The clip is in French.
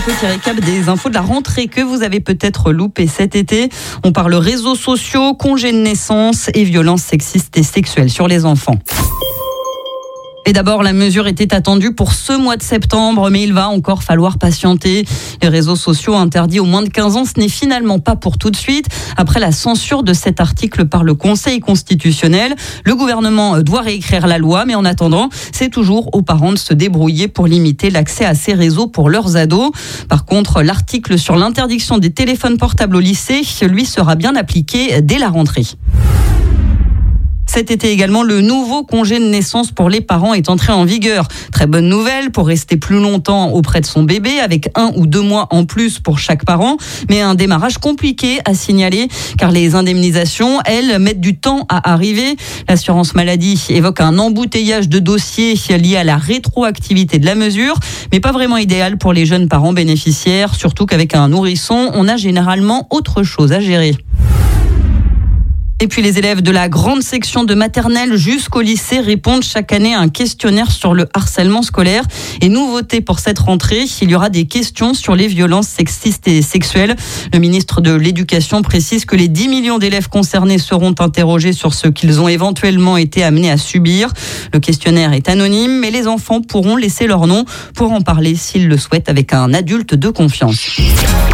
petit récap des infos de la rentrée que vous avez peut-être loupé cet été. On parle réseaux sociaux, congés de naissance et violences sexistes et sexuelles sur les enfants. Et d'abord, la mesure était attendue pour ce mois de septembre, mais il va encore falloir patienter. Les réseaux sociaux interdits aux moins de 15 ans, ce n'est finalement pas pour tout de suite. Après la censure de cet article par le Conseil constitutionnel, le gouvernement doit réécrire la loi, mais en attendant, c'est toujours aux parents de se débrouiller pour limiter l'accès à ces réseaux pour leurs ados. Par contre, l'article sur l'interdiction des téléphones portables au lycée, lui, sera bien appliqué dès la rentrée. Cet été également, le nouveau congé de naissance pour les parents est entré en vigueur. Très bonne nouvelle pour rester plus longtemps auprès de son bébé, avec 1 ou 2 mois en plus pour chaque parent. Mais un démarrage compliqué à signaler, car les indemnisations, elles, mettent du temps à arriver. L'assurance maladie évoque un embouteillage de dossiers lié à la rétroactivité de la mesure, mais pas vraiment idéal pour les jeunes parents bénéficiaires, surtout qu'avec un nourrisson, on a généralement autre chose à gérer. Et puis les élèves de la grande section de maternelle jusqu'au lycée répondent chaque année à un questionnaire sur le harcèlement scolaire. Et nouveauté pour cette rentrée, il y aura des questions sur les violences sexistes et sexuelles. Le ministre de l'Éducation précise que les 10 millions d'élèves concernés seront interrogés sur ce qu'ils ont éventuellement été amenés à subir. Le questionnaire est anonyme, mais les enfants pourront laisser leur nom pour en parler s'ils le souhaitent avec un adulte de confiance.